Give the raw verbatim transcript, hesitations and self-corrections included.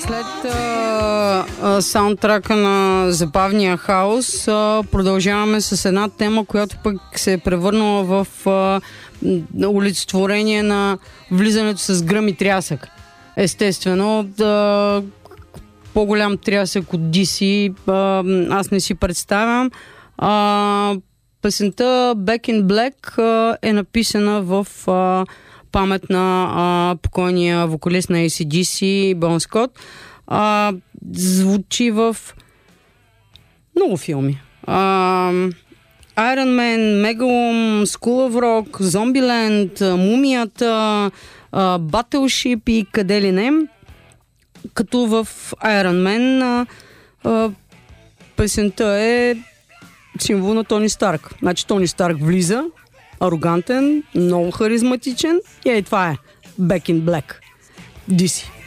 След а, а, саундтрака на Забавния хаос а, продължаваме с една тема, която пък се е превърнала в а, олицетворение на влизането с гръм и трясък. Естествено, да, по-голям трясък от Ди Си а, аз не си представям. А, песента Back in Black а, е написана в а, памет на а, покойния вокалист на Ей Си Ди Си Бон Скот. А, звучи в много филми. А, Iron Man, Megalom, School of Rock, Zombieland, Мумията, а, Battleship и къде ли не. Като в Iron Man а, а, песента е символ на Тони Старк. Значи Тони Старк влиза, арогантен, много харизматичен и ей това е Back in Black. Ди Си.